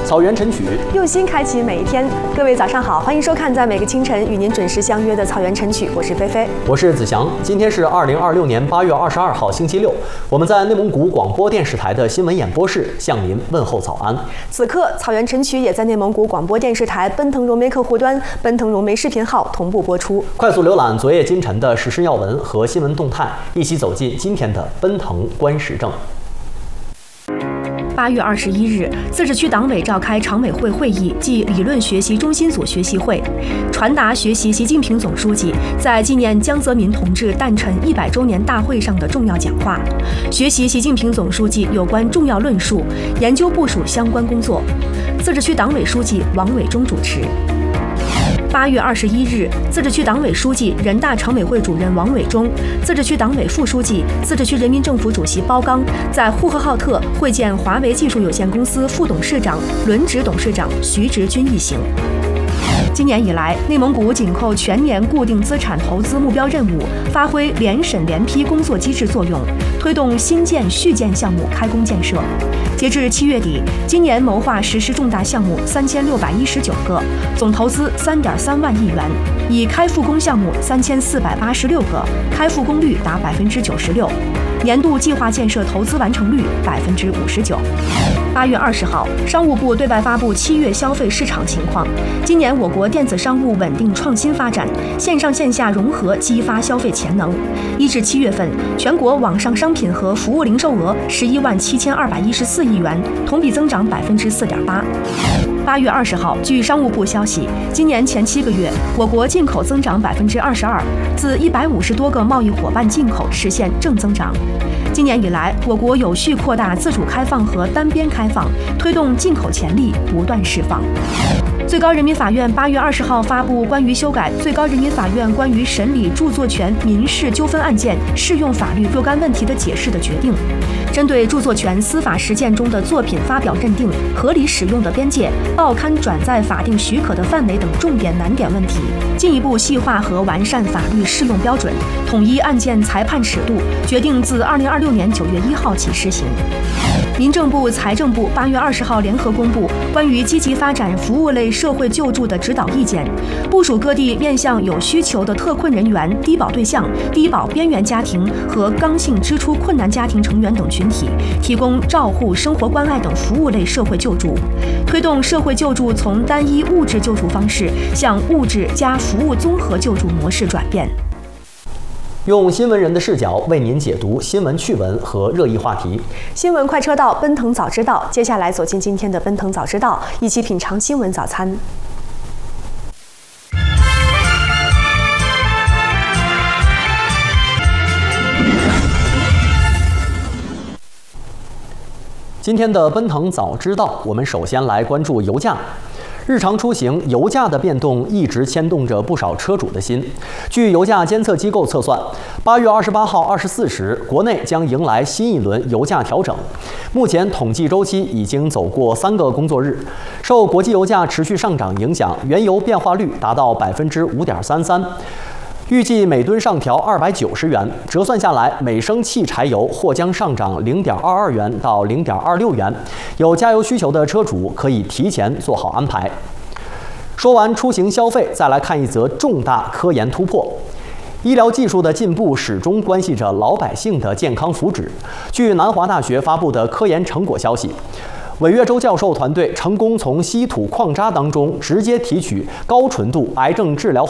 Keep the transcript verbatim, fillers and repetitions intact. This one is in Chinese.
草原晨曲， 用心开启每一天。各位早上好，欢迎收看在每个清晨与您准时相约的草原晨曲，我是菲菲， 我是子祥。今天是二零二六年八月二十二号，星期六。我们在内蒙古广播电视台的新闻演播室向您问候早安。 此刻，草原晨曲也在内蒙古广播电视台奔腾融媒客户端、奔腾融媒视频号同步播出。 快速浏览昨夜今晨的时事要闻和新闻动态，一起走进今天的奔腾观时政。 八月二十一日，自治区党委召开常委会会议暨理论学习中心组学习会，传达学习习近平总书记在纪念江泽民同志诞辰一百周年大会上的重要讲话，学习习近平总书记有关重要论述，研究部署相关工作。自治区党委书记王伟忠主持。八月二十一日，自治区党委书记、人大常委会主任王伟忠，自治区党委副书记、自治区人民政府主席包刚在呼和浩特会见华为技术有限公司副董事长、轮值董事长徐直军一行。今年以来，内蒙古紧扣全年固定资产投资目标任务，发挥联审联批工作机制作用，推动新建续建项目开工建设。截至七月底，今年谋划实施重大项目三千六百一十九个，总投资三点三万亿元，已开复工项目三千四百八十六个，开复工率达百分之九十六，年度计划建设投资完成率百分之五十九。八月二十号，商务部对外发布七月消费市场情况。今年我国电子商务稳定创新发展，线上线下融合激发消费潜能。一至七月份，全国网上商品和服务零售额十一万七千二百一十四亿元，同比增长百分之四点八。八月二十号，据商务部消息，今年前七个月，我国进口增长百分之二十二，自一百五十多个贸易伙伴进口实现正增长。今年以来，我国有序扩大自主开放和单边开放，推动进口潜力不断释放。最高人民法院八月二十号发布关于修改《最高人民法院关于审理著作权民事纠纷案件适用法律若干问题的解释》的决定，针对著作权司法实践中的作品发表认定、合理使用的边界、报刊转载法定许可的范围等重点难点问题，进一步细化和完善法律适用标准，统一案件裁判尺度，决定自二零二六年九月一号起施行。民政部、财政部八月二十号联合公布关于积极发展服务类社会救助的指导意见，部署各地面向有需求的特困人员、低保对象、低保边缘家庭和刚性支出困难家庭成员等群体，提供照护、生活关爱等服务类社会救助，推动社会救助从单一物质救助方式向物质加服务综合救助模式转变。 用新闻人的视角为您解读新闻趣闻和热议话题。 新闻快车道，奔腾早知道。接下来走进今天的奔腾早知道，一起品尝新闻早餐。 今天的奔腾早知道，我们首先来关注油价。日常出行，油价的变动一直牵动着不少车主的心。据油价监测机构测算，八月二十八号二十四时，国内将迎来新一轮油价调整。目前统计周期已经走过三个工作日，受国际油价持续上涨影响，原油变化率达到百分之五点三三。预计每吨上调二百九十元，折算下来，每升汽柴油或将上涨零点二二元到零点二六元。有加油需求的车主可以提前做好安排。说完出行消费，再来看一则重大科研突破。医疗技术的进步始终关系着老百姓的健康福祉。据南华大学发布的科研成果消息，韦月洲教授团队成功从稀土矿渣当中直接提取高纯度癌症治疗